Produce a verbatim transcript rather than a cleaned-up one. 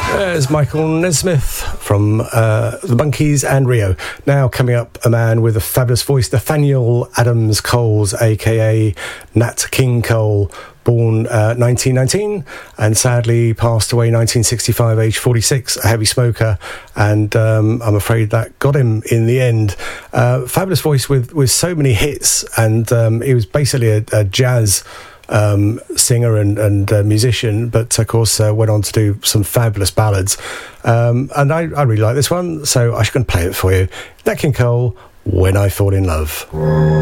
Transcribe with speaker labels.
Speaker 1: There's Michael Nesmith from uh, the Monkees and Rio. Now coming up, a man with a fabulous voice, Nathaniel Adams Coles, aka Nat King Cole, born uh, nineteen nineteen and sadly passed away nineteen sixty-five, age forty-six, a heavy smoker, and um, I'm afraid that got him in the end. Uh, fabulous voice with, with so many hits, and um, he was basically a, a jazz Um, singer and, and uh, musician, but of course uh, went on to do some fabulous ballads, um, and I, I really like this one, so I'm just going to play it for you. Nat King Cole, When I Fall in Love.